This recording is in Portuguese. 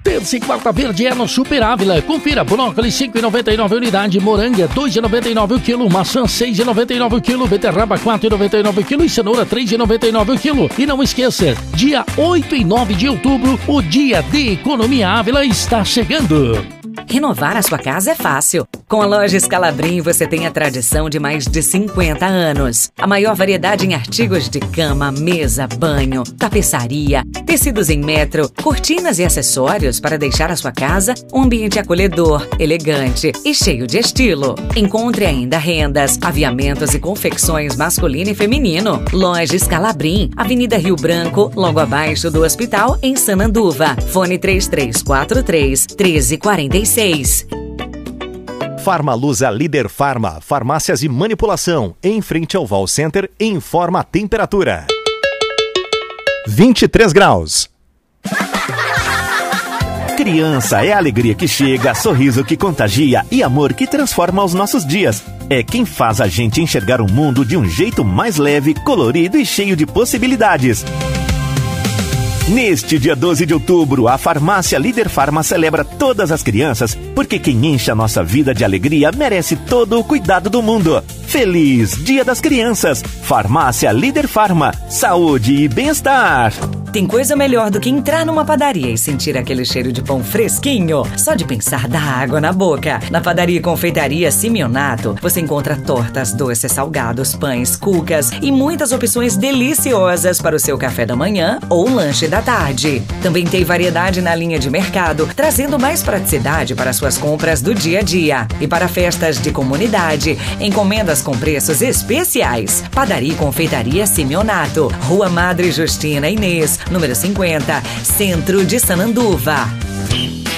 Terça e quarta verde é no Super Ávila. Confira: brócolis 5,99 unidade, moranga 2,99 o quilo, maçã 6,99 o quilo, beterraba 4,99 o quilo e cenoura 3,99 o quilo. E não esqueça, dia 8 e 9 de outubro, o Dia de Economia Ávila está chegando. Renovar a sua casa é fácil. Com a loja Scalabrin você tem a tradição de mais de 50 anos. A maior variedade em artigos de cama, mesa, banho, tapeçaria, tecidos em metro, cortinas e acessórios para deixar a sua casa um ambiente acolhedor, elegante e cheio de estilo. Encontre ainda rendas, aviamentos e confecções masculino e feminino. Loja Scalabrin, Avenida Rio Branco, logo abaixo do hospital, em Sananduva. Fone 3343-1346. Farmaluza Líder Farma, farmácias e manipulação, em frente ao Val Center, informa a temperatura. 23 graus. Criança é a alegria que chega, sorriso que contagia e amor que transforma os nossos dias. É quem faz a gente enxergar o mundo de um jeito mais leve, colorido e cheio de possibilidades. Neste dia 12 de outubro, a farmácia Líder Farma celebra todas as crianças, porque quem enche a nossa vida de alegria merece todo o cuidado do mundo. Feliz Dia das Crianças! Farmácia Líder Farma, saúde e bem-estar! Tem coisa melhor do que entrar numa padaria e sentir aquele cheiro de pão fresquinho. Só de pensar dá água na boca. Na padaria e confeitaria Simeonato, você encontra tortas, doces, salgados, pães, cucas e muitas opções deliciosas para o seu café da manhã ou lanche da tarde. Também tem variedade na linha de mercado, trazendo mais praticidade para suas compras do dia a dia. E para festas de comunidade, encomendas com preços especiais. Padaria e confeitaria Simeonato, Rua Madre Justina Inês, número 50, Centro de Sananduva.